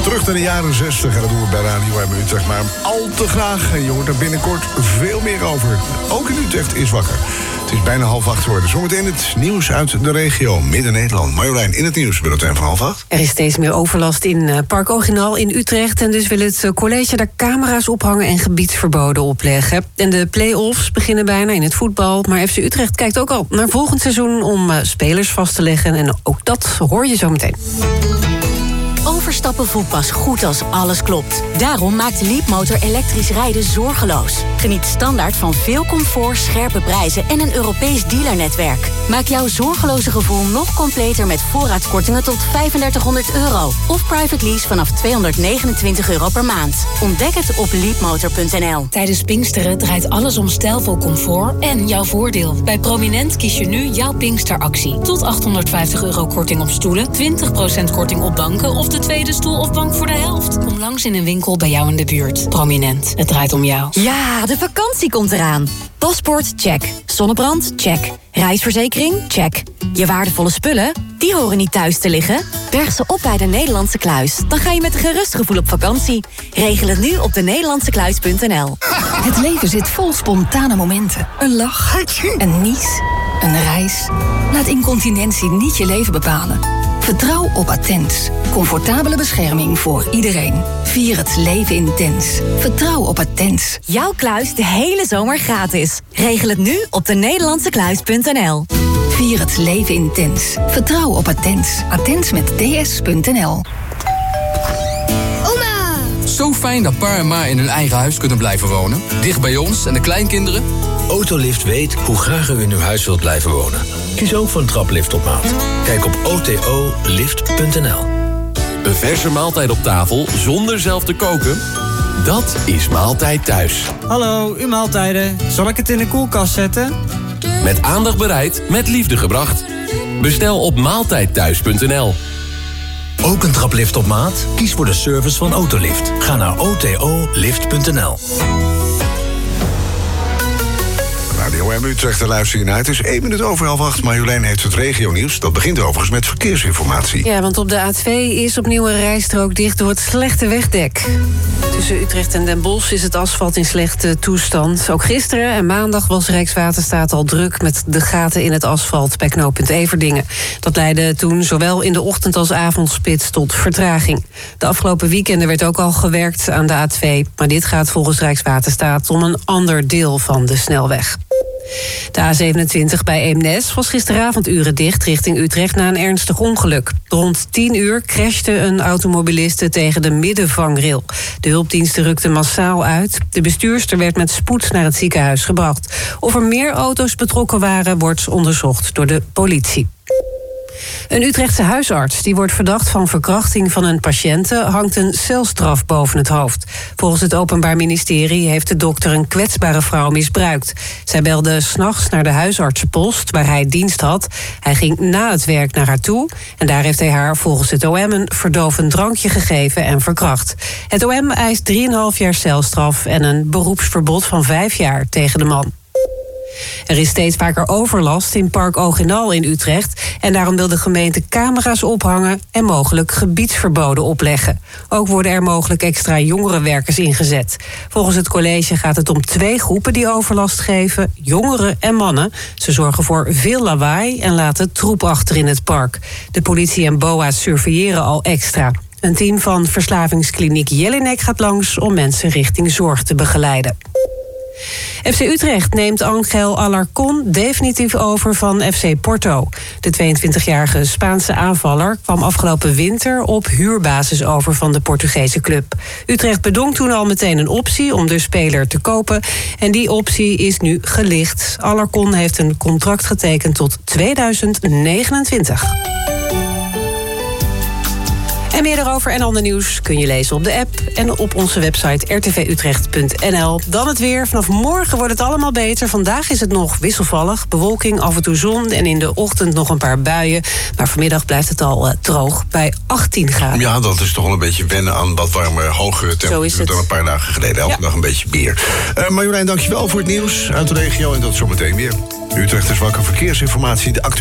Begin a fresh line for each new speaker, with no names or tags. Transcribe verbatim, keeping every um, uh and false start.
Terug naar de jaren zestig en dat doen we bij Radio M Utrecht. Maar al te graag. En je hoort er binnenkort veel meer over. Ook in Utrecht is wakker. Het is bijna half acht geworden. Zometeen het nieuws uit de regio Midden-Nederland. Marjolein, in het nieuws, bulletin van half acht.
Er is steeds meer overlast in Park Oginal in Utrecht. En dus wil het college daar camera's ophangen en gebiedsverboden opleggen. En de play-offs beginnen bijna in het voetbal. Maar F C Utrecht kijkt ook al naar volgend seizoen om spelers vast te leggen. En ook dat hoor je zo meteen.
Overstappen voelt pas goed als alles klopt. Daarom maakt Leapmotor elektrisch rijden zorgeloos. Geniet standaard van veel comfort, scherpe prijzen en een Europees dealernetwerk. Maak jouw zorgeloze gevoel nog completer met voorraadkortingen tot vijfendertighonderd euro. Of private lease vanaf tweehonderdnegenentwintig euro per maand. Ontdek het op leapmotor punt n l.
Tijdens Pinksteren draait alles om stijlvol comfort en jouw voordeel. Bij Prominent kies je nu jouw Pinksteractie. Tot achthonderdvijftig euro korting op stoelen, twintig procent korting op banken of de tweede stoel of bank voor de helft. Kom langs in een winkel bij jou in de buurt. Prominent, het draait om jou.
Ja, de vakantie komt eraan. Paspoort, check. Zonnebrand, check. Reisverzekering, check. Je waardevolle spullen, die horen niet thuis te liggen. Berg ze op bij de Nederlandse Kluis. Dan ga je met een gerust gevoel op vakantie. Regel het nu op de nederlandse kluis punt n l.
Het leven zit vol spontane momenten. Een lach, een nies, een reis. Laat incontinentie niet je leven bepalen. Vertrouw op Attens. Comfortabele bescherming voor iedereen. Vier het leven intens. Vertrouw op Attens.
Jouw kluis de hele zomer gratis. Regel het nu op de nederlandse kluis punt n l.
Vier het leven intens. Vertrouw op Attens. Attens met ds punt n l.
Oma! Zo fijn dat pa en ma in hun eigen huis kunnen blijven wonen. Dicht bij ons en de kleinkinderen.
Autolift weet hoe graag u in uw huis wilt blijven wonen. Kies ook voor een traplift op maat. Kijk op o t o lift punt n l.
Een verse maaltijd op tafel zonder zelf te koken? Dat is Maaltijd Thuis.
Hallo, uw maaltijden. Zal ik het in de koelkast zetten?
Met aandacht bereid, met liefde gebracht. Bestel op maaltijdthuis punt n l.
Ook een traplift op maat? Kies voor de service van Autolift. Ga naar o t o lift punt n l.
Radio M Utrecht, de luistering naar. Het is één minuut over half acht. Marjolein heeft het regionieuws. Dat begint overigens met verkeersinformatie.
Ja, want op de A twee is opnieuw een rijstrook dicht door het slechte wegdek. Tussen Utrecht en Den Bosch is het asfalt in slechte toestand. Ook gisteren en maandag was Rijkswaterstaat al druk met de gaten in het asfalt bij knooppunt Everdingen. Dat leidde toen zowel in de ochtend als avondspits tot vertraging. De afgelopen weekenden werd ook al gewerkt aan de A twee. Maar dit gaat volgens Rijkswaterstaat om een ander deel van de snelweg. De A zevenentwintig bij Eemnes was gisteravond uren dicht richting Utrecht na een ernstig ongeluk. Rond tien uur crashte een automobiliste tegen de middenvangrail. De hulpdiensten rukten massaal uit. De bestuurster werd met spoed naar het ziekenhuis gebracht. Of er meer auto's betrokken waren, wordt onderzocht door de politie. Een Utrechtse huisarts die wordt verdacht van verkrachting van een patiënte hangt een celstraf boven het hoofd. Volgens het Openbaar Ministerie heeft de dokter een kwetsbare vrouw misbruikt. Zij belde 's nachts naar de huisartsenpost waar hij dienst had. Hij ging na het werk naar haar toe en daar heeft hij haar volgens het O M een verdovend drankje gegeven en verkracht. Het O M eist drieënhalf jaar celstraf en een beroepsverbod van vijf jaar tegen de man. Er is steeds vaker overlast in Park Oginal in Utrecht en daarom wil de gemeente camera's ophangen en mogelijk gebiedsverboden opleggen. Ook worden er mogelijk extra jongerenwerkers ingezet. Volgens het college gaat het om twee groepen die overlast geven, jongeren en mannen. Ze zorgen voor veel lawaai en laten troep achter in het park. De politie en B O A surveilleren al extra. Een team van verslavingskliniek Jelinek gaat langs om mensen richting zorg te begeleiden. F C Utrecht neemt Ángel Alarcón definitief over van F C Porto. De tweeëntwintigjarige Spaanse aanvaller kwam afgelopen winter op huurbasis over van de Portugese club. Utrecht bedong toen al meteen een optie om de speler te kopen en die optie is nu gelicht. Alarcón heeft een contract getekend tot tweeduizend negenentwintig. En meer daarover en ander nieuws kun je lezen op de app en op onze website r t v utrecht punt n l. Dan het weer. Vanaf morgen wordt het allemaal beter. Vandaag is het nog wisselvallig. Bewolking, af en toe zon en in de ochtend nog een paar buien. Maar vanmiddag blijft het al uh, droog bij achttien graden.
Ja, dat is toch wel een beetje wennen aan wat warmer, hogere temperatuur dan een paar dagen geleden. Elke ja. dag een beetje bier. Uh, Marjolein, dankjewel voor het nieuws uit de regio en dat zometeen weer. Utrecht is wakker verkeersinformatie. De